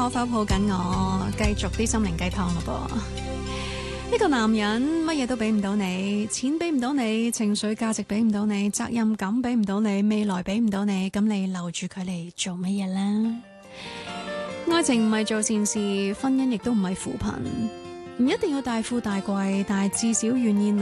可否抱緊我，繼續啲心靈雞湯咯噃。呢個男人乜嘢都俾唔到你，錢俾唔到你，情緒價值俾唔到你，責任感俾唔到你，未來俾唔到你，咁你留住佢嚟做乜嘢呢？愛情唔係做善事，婚姻亦都唔係扶貧，唔一定要大富大貴，但係至少願意